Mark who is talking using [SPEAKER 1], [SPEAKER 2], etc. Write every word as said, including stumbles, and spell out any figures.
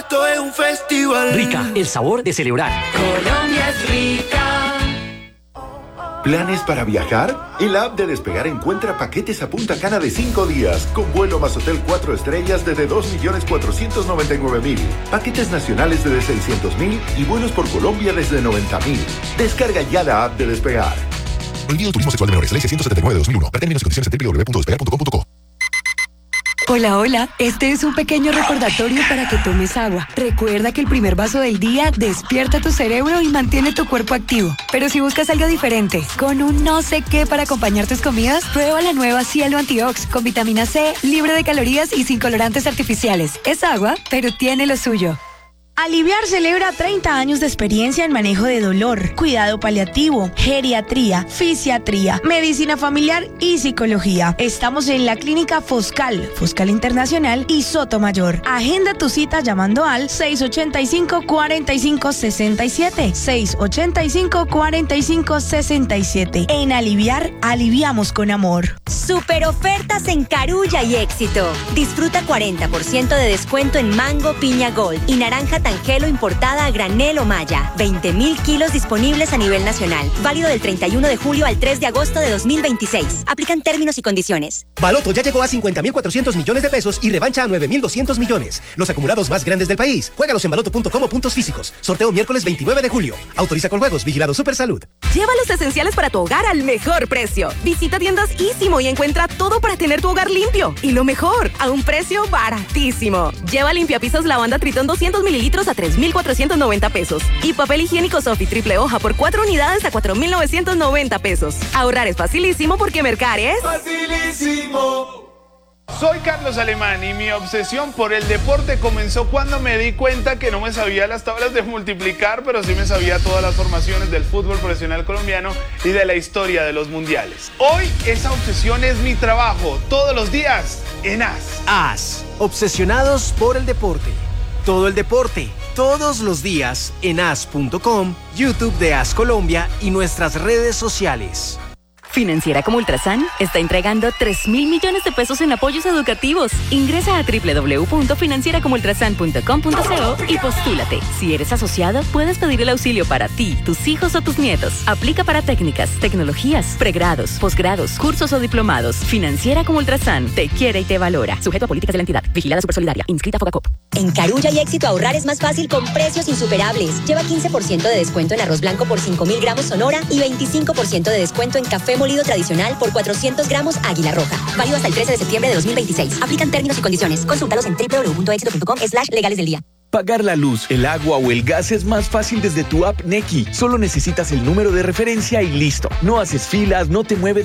[SPEAKER 1] esto es un festival.
[SPEAKER 2] Rica, el sabor de celebrar.
[SPEAKER 3] Colombia es rica.
[SPEAKER 4] ¿Planes para viajar? En la app de Despegar encuentra paquetes a Punta Cana de cinco días, con vuelo más hotel cuatro estrellas desde dos millones cuatrocientos noventa y nueve mil, paquetes nacionales desde seiscientos mil y vuelos por Colombia desde noventa mil. Descarga ya la app de Despegar.
[SPEAKER 5] Prohibido turismo sexual de menores. Ley seiscientos setenta y nueve de dos mil uno. Para términos y condiciones en doble u doble u doble u punto despegar punto com punto co.
[SPEAKER 6] Hola, hola. Este es un pequeño recordatorio para que tomes agua. Recuerda que el primer vaso del día despierta tu cerebro y mantiene tu cuerpo activo. Pero si buscas algo diferente, con un no sé qué para acompañar tus comidas, prueba la nueva Cielo Antiox con vitamina C, libre de calorías y sin colorantes artificiales. Es agua, pero tiene lo suyo.
[SPEAKER 7] Aliviar celebra treinta años de experiencia en manejo de dolor, cuidado paliativo, geriatría, fisiatría, medicina familiar y psicología. Estamos en la clínica Foscal, Foscal Internacional y Sotomayor. Agenda tu cita llamando al seis ochenta y cinco, cuarenta y cinco, sesenta y siete, seis ochenta y cinco, cuarenta y cinco, sesenta y siete. En Aliviar, aliviamos con amor.
[SPEAKER 8] Super ofertas en Carulla y Éxito. Disfruta cuarenta por ciento de descuento en mango, piña gold y naranja Tangelo importada a granel o malla. veinte mil kilos disponibles a nivel nacional. Válido del treinta y uno de julio al tres de agosto de dos mil veintiséis. Aplican términos y condiciones.
[SPEAKER 9] Baloto ya llegó a cincuenta mil cuatrocientos millones de pesos y revancha a nueve mil doscientos millones. Los acumulados más grandes del país. Juégalos en baloto punto com o puntos físicos. Sorteo miércoles veintinueve de julio. Autoriza con juegos. Vigilado Supersalud.
[SPEAKER 10] Lleva los esenciales para tu hogar al mejor precio. Visita tiendas Ísimo y encuentra todo para tener tu hogar limpio. Y lo mejor, a un precio baratísimo. Lleva limpiapisos lavanda Tritón doscientos mililitros a tres mil cuatrocientos noventa pesos. Y papel higiénico Sofi triple hoja por cuatro unidades a cuatro mil novecientos noventa pesos. Ahorrar es facilísimo porque Mercar es...
[SPEAKER 11] ¡facilísimo! Soy Carlos Alemán y mi obsesión por el deporte comenzó cuando me di cuenta que no me sabía las tablas de multiplicar, pero sí me sabía todas las formaciones del fútbol profesional colombiano y de la historia de los mundiales. Hoy esa obsesión es mi trabajo, todos los días en A S.
[SPEAKER 12] A S, obsesionados por el deporte. Todo el deporte, todos los días en A S punto com, YouTube de A S Colombia y nuestras redes sociales.
[SPEAKER 13] Financiera como Ultrasan está entregando tres mil millones de pesos en apoyos educativos. Ingresa a doble u doble u doble u punto financiera como ultrasan punto com punto co y postúlate. Si eres asociado, puedes pedir el auxilio para ti, tus hijos o tus nietos. Aplica para técnicas, tecnologías, pregrados, posgrados, cursos o diplomados. Financiera como Ultrasan te quiere y te valora. Sujeto a políticas de la entidad. Vigilada Supersolidaria. Inscrita Fogacop.
[SPEAKER 8] En Carulla y Éxito ahorrar es más fácil con precios insuperables. Lleva quince por ciento de descuento en arroz blanco por cinco mil gramos Sonora y veinticinco por ciento de descuento en café molido tradicional por cuatrocientos gramos Águila Roja. Válido hasta el trece de septiembre de dos mil veintiséis. Aplican términos y condiciones. Consúltalos en doble u doble u doble u punto éxito punto com slash legales del día.
[SPEAKER 14] Pagar la luz, el agua o el gas es más fácil desde tu app Nequi. Solo necesitas el número de referencia y listo. No haces filas, no te mueves